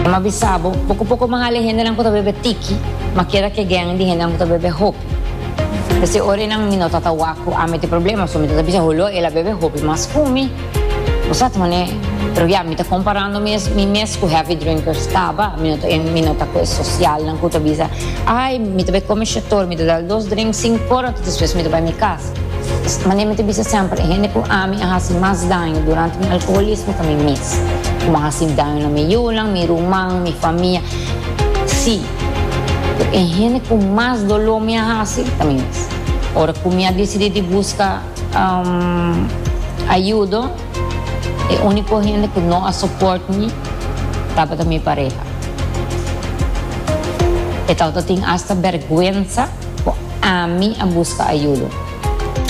Mabisabo, pouco mahali hindi lang ko bebe tiki, makira ke gang hindi lang ko bebe hope. Kasi ori nang minotatawa ko amiti problema, so mitabi sa hulo, ela bebe hope, mas kumi. Basta mane, pero ya, mita comparando mi mes ko heavy drinkers taba, minota ko social lang ko tabisa. Ay, mita be come shator, mita dal 2 drinks 5 horas, después mita ba mi casa. Mane mita bisa sempre, hindi ko ami ahasi mas daño durante mi alcoholismo kami miss. Kumahasib daño na may yulang, may rumang, may familia. Sí. Hindi ko mas dolo mi ahasi kami miss. Ora kung mi decidi de busca ayudo, e único gente que não a support me dapat a minha pareja. E tal tem hasta vergüenza ko ami a busca ayuda.